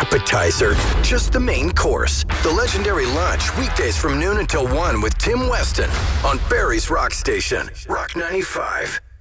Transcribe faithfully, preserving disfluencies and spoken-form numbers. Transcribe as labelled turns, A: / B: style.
A: appetizer, just the main course. The legendary lunch, weekdays from noon until one with Tim Weston on Barry's Rock Station, Rock ninety-five.